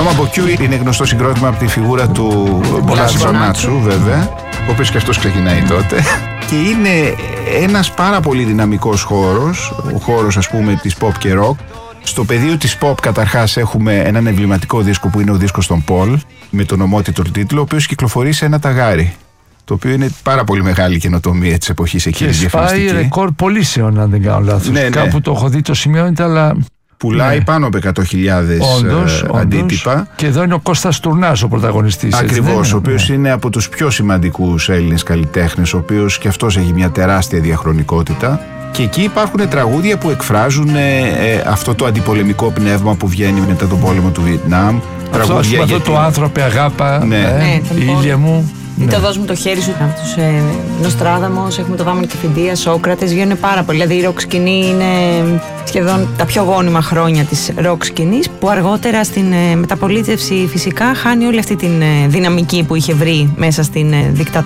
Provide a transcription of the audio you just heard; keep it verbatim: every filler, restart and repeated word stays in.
Ρώμα Μποκιού είναι γνωστό συγκρότημα από τη φιγούρα του Μπολάζ Μπονάτσου, βέβαια, ο οποίος και αυτός ξεκινάει τότε. Και είναι ένας πάρα πολύ δυναμικός χώρος, ο χώρος ας πούμε της pop και rock. Στο πεδίο της pop καταρχάς έχουμε έναν εμβληματικό δίσκο που είναι ο δίσκος των Paul, με τον ομότιτλο τίτλο, ο οποίος κυκλοφορεί σε ένα ταγάρι. Το οποίο είναι πάρα πολύ μεγάλη καινοτομία της εποχής εκείνης. Και σπάει ρεκόρ πωλήσεων, αν δεν κάνω λάθος. Ναι, ναι. Κάπου το έχω δει, το σημειώνεται, αλλά. Πουλάει ναι. πάνω από εκατό χιλιάδες όντως, ε, αντίτυπα. Όντως. Και εδώ είναι ο Κώστας Τουρνάς ο πρωταγωνιστής. Ακριβώς, ο οποίος ναι. είναι από τους πιο σημαντικούς Έλληνες καλλιτέχνες, ο οποίος και αυτός έχει μια τεράστια διαχρονικότητα. Και εκεί υπάρχουν τραγούδια που εκφράζουν ε, ε, αυτό το αντιπολεμικό πνεύμα που βγαίνει μετά τον πόλεμο του Βιετνάμ. Αυτό, ας πούμε, αυτό το άνθρωπε αγάπα, ναι. ε, ναι, ήλια μου. Ή Ναι. το δώσ' μου το χέρι σου από τους ε, Νοστράδαμος, έχουμε το Δάμον και Φιντία, Σόκρατες, βγαίνουν πάρα πολύ. Δηλαδή η ροκ σκηνή είναι σχεδόν τα πιο γόνιμα χρόνια της ροκ σκηνής, που αργότερα στην ε, μεταπολίτευση φυσικά χάνει όλη αυτή την ε, δυναμική που είχε βρει μέσα στην ε, δικτατορία.